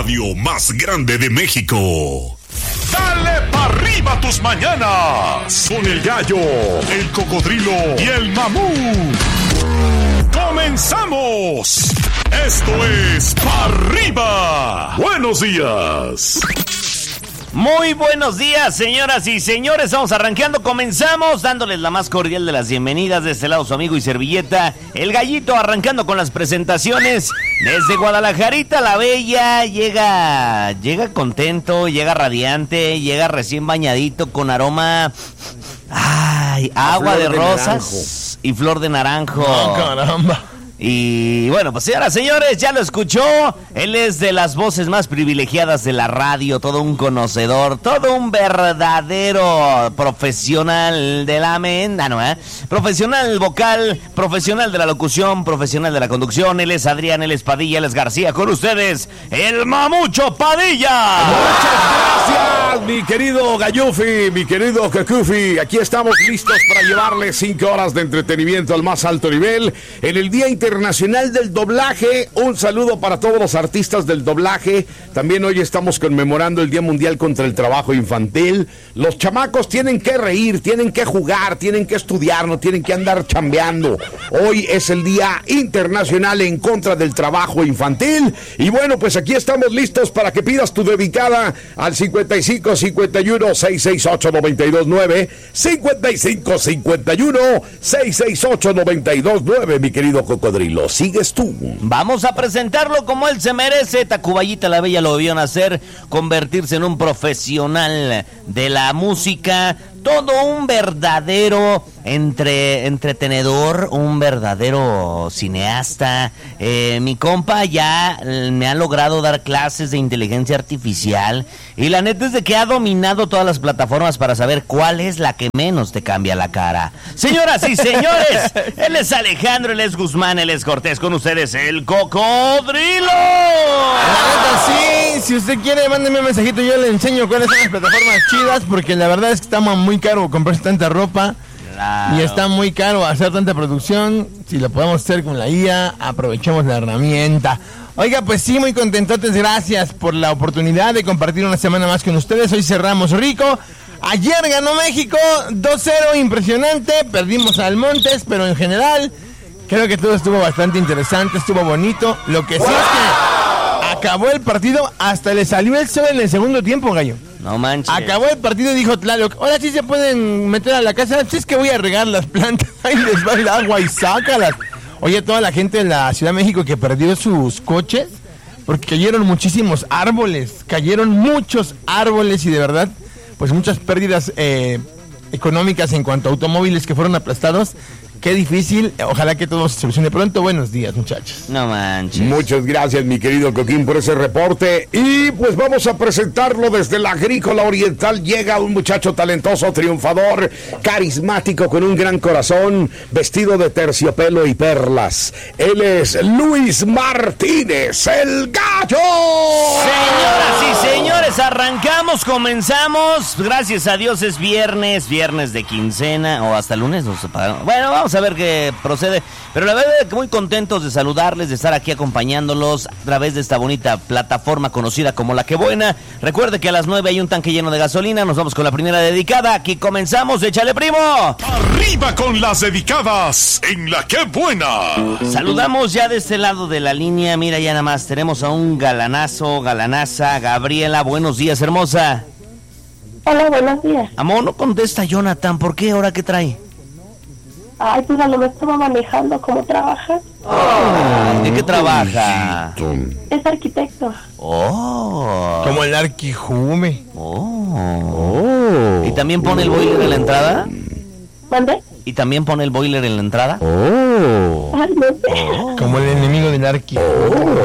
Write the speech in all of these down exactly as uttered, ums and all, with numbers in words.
radio más grande de México. Dale pa' arriba tus mañanas con el gallo, el cocodrilo y el mamut. ¡Comenzamos! Esto es Pa' Arriba. Buenos días. Muy buenos días, señoras y señores. Vamos arrancando, comenzamos dándoles la más cordial de las bienvenidas. De este lado su amigo y servilleta, el Gallito, arrancando con las presentaciones. Desde Guadalajarita la Bella, llega, llega contento, llega radiante, llega recién bañadito con aroma, ay, agua de, de rosas naranjo. Y flor de naranjo. ¡Oh, caramba! Y bueno, pues señoras, señores, ya lo escuchó. Él es de las voces más privilegiadas de la radio, todo un conocedor, todo un verdadero profesional de la menda, ¿no? ¿Eh? Profesional vocal, profesional de la locución, profesional de la conducción. Él es Adrián, él es Padilla, él es García. Con ustedes, el Mamucho Padilla. Muchas gracias, mi querido Gallufi, mi querido Cacufi. Aquí estamos listos para llevarles cinco horas de entretenimiento al más alto nivel en el Día Internacional Internacional del Doblaje. Un saludo para todos los artistas del doblaje. También hoy estamos conmemorando el Día Mundial contra el Trabajo Infantil. Los chamacos tienen que reír, tienen que jugar, tienen que estudiar, no tienen que andar chambeando. Hoy es el Día Internacional en contra del Trabajo Infantil. Y bueno, pues aquí estamos listos para que pidas tu dedicada al cincuenta y cinco cincuenta y uno seiscientos sesenta y ocho noventa y dos nueve, cincuenta y cinco cincuenta y uno seiscientos sesenta y ocho noventa y dos nueve, mi querido Cocodrilo. Lo sigues tú. Vamos a presentarlo como él se merece. Tacubayita la Bella lo vio nacer, convertirse en un profesional de la música, todo un verdadero entre, entretenedor, un verdadero cineasta. Eh, mi compa ya me ha logrado dar clases de inteligencia artificial y la neta es de que ha dominado todas las plataformas para saber cuál es la que menos te cambia la cara. Señoras y señores, él es Alejandro, él es Guzmán, él es Cortés. Con ustedes, el Cocodrilo. La neta, sí, si usted quiere, mándeme un mensajito, yo le enseño cuáles son las plataformas chidas, porque la verdad es que está muy caro comprarse tanta ropa. Claro. Y está muy caro hacer tanta producción. Si lo podemos hacer con la I A, aprovechemos la herramienta. Oiga, pues sí, muy contentotes, gracias por la oportunidad de compartir una semana más con ustedes. Hoy cerramos rico. Ayer ganó México dos cero, impresionante. Perdimos al Montes, pero en general creo que todo estuvo bastante interesante, estuvo bonito. Lo que sí es que acabó el partido, hasta le salió el sol en el segundo tiempo, gallo. No manches. Acabó el partido y dijo Tlaloc, ahora sí se pueden meter a la casa. Si es que voy a regar las plantas, ahí les va el agua y sácalas. Oye, toda la gente de la Ciudad de México que perdió sus coches, porque cayeron muchísimos árboles, cayeron muchos árboles y de verdad, pues muchas pérdidas eh, económicas en cuanto a automóviles que fueron aplastados. Qué difícil, ojalá que todo se solucione pronto. Buenos días, muchachos. No manches. Muchas gracias, mi querido Coquín, por ese reporte. Y pues vamos a presentarlo desde la Agrícola Oriental. Llega un muchacho talentoso, triunfador, carismático, con un gran corazón, vestido de terciopelo y perlas. Él es Luis Martínez, el Gallo. Señoras y señores, arrancamos, comenzamos. Gracias a Dios es viernes, viernes de quincena, o hasta lunes nos separamos. Bueno, vamos a ver qué procede, pero la verdad es que muy contentos de saludarles, de estar aquí acompañándolos a través de esta bonita plataforma conocida como La Que Buena. Recuerde que a las nueve hay un tanque lleno de gasolina. Nos vamos con la primera dedicada. Aquí comenzamos, échale, primo. Arriba con las dedicadas en La Que Buena. Saludamos ya de este lado de la línea. Mira, ya nada más tenemos a un galanazo, galanaza, Gabriela. Buenos días, hermosa. Hola, buenos días. Amor, no contesta Jonathan. ¿Por qué? ¿Ahora qué trae? Ay, pues a lo mejor estaba manejando. ¿Cómo trabaja? Oh, ¿de qué trabaja? Es arquitecto. Oh. Como el Arquijume. Oh. Oh. ¿Y también pone el boiler en la entrada? ¿Mande? ¿Y también pone el boiler en la entrada? Oh. Ay, no sé. Oh. Como el enemigo del Arquijume.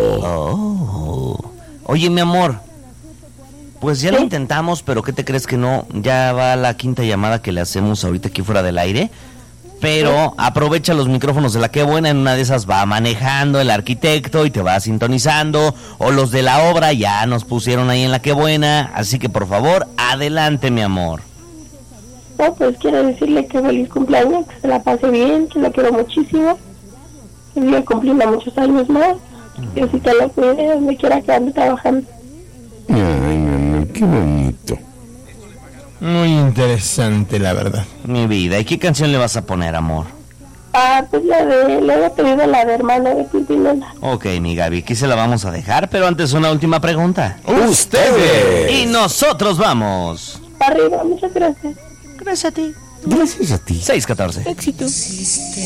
Oh. Oye, mi amor. Pues ya ¿Sí? lo intentamos, pero ¿qué te crees que no? Ya va la quinta llamada que le hacemos ahorita aquí fuera del aire. Pero aprovecha los micrófonos de La Que Buena, en una de esas va manejando el arquitecto y te va sintonizando, o los de la obra ya nos pusieron ahí en La Que Buena, así que por favor, adelante, mi amor. No, pues quiero decirle que feliz cumpleaños, que se la pase bien, que lo quiero muchísimo, que vive cumpliendo muchos años más, Que si te lo cuide, donde quiera que ande trabajando. Ay, mamá, qué bonito. Muy interesante, la verdad. Mi vida, ¿y qué canción le vas a poner, amor? Ah, pues la de, le había pedido la de Hermano de Pimpinela. Ok, mi Gaby, aquí se la vamos a dejar, pero antes una última pregunta. ¡Ustedes! Y nosotros vamos. Arriba, muchas gracias. Gracias a ti. Gracias a ti. seis catorce. Éxito.